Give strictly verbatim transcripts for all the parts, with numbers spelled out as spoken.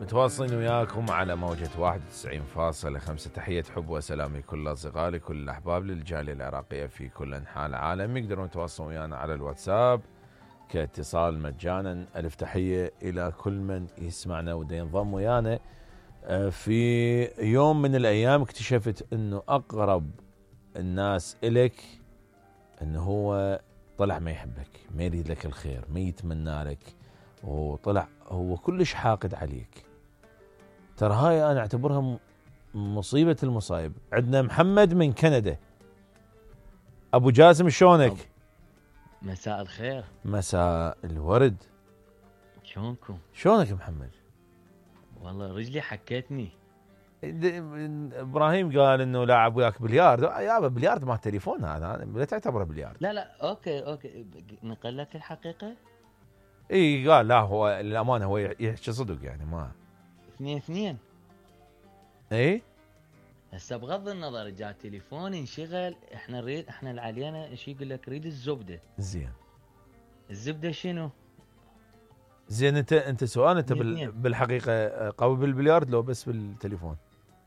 متواصلين وياكم على موجة واحد وتسعين فاصلة خمسة. تحية حب وسلام لكل الأصدقاء لكل الأحباب للجالية العراقية في كل أنحاء العالم. يقدرون يتواصلون ويانا على الواتساب كاتصال مجانا. ألف تحية إلى كل من يسمعنا وده ينضم ويانا. في يوم من الأيام اكتشفت أنه أقرب الناس إليك أنه هو طلع ما يحبك، ما يريد لك الخير، ما يتمنى لك، وطلع هو كلش حاقد عليك. ترى هاي أنا أعتبرها مصيبة المصايب. عندنا محمد من كندا. أبو جاسم شلونك؟ مساء الخير. مساء الورد. شلونكم؟ شلونك محمد؟ والله رجلي حكتني. إبراهيم قال إنه لاعب وياك بليارد. يابا بليارد ما تليفون هذا، لا تعتبره بليارد. لا لا أوكي أوكي نقول لك الحقيقة. إيه قال لا، هو الأمانة هو يحكي صدق يعني ما اثنين اثنين. إيه هسه بغض النظر جاء تليفون انشغل، احنا نريد احنا اللي علينا شو يقول لك ريد الزبده. زين الزبده شنو؟ زين انت انت سؤال انت بال... بالحقيقه قوي بالبليارد لو بس بالتليفون؟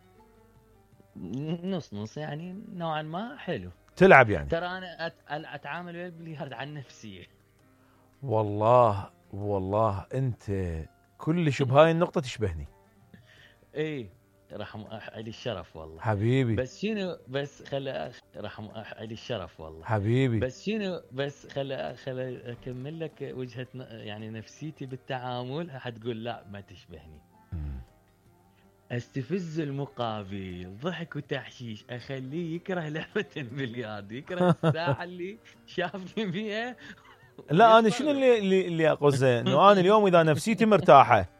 نص نص يعني نوعا ما حلو. تلعب يعني؟ ترى انا أت... اتعامل ويا البليارد عن نفسيه. والله والله انت كلش بهاي النقطه تشبهني. ايه رحم علي الشرف والله حبيبي. بس شنو بس خلي رحم علي الشرف والله حبيبي. بس شنو بس خلي خلي اكمل لك وجهه يعني نفسيتي بالتعامل. حتقول لا ما تشبهني. مم. استفز المقابل ضحك وتحشيش، اخليه يكره لعبه البلياردو، يكره الساعه اللي شافني بيها. لا انا شنو اللي اللي, اللي اقصده انه انا اليوم اذا نفسيتي مرتاحه